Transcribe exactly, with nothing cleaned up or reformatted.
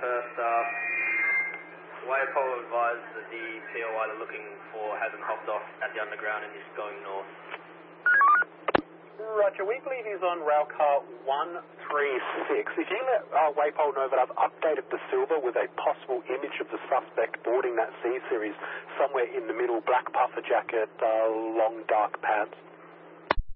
First up, Waypole advised that the P O I they're looking for hasn't hopped off at the underground and is going north. Roger, we believe he's on rail car one three six. If you let uh, Waypole know that I've updated the silver with a possible image of the suspect boarding that C-Series somewhere in the middle, black puffer jacket, uh, long dark pants.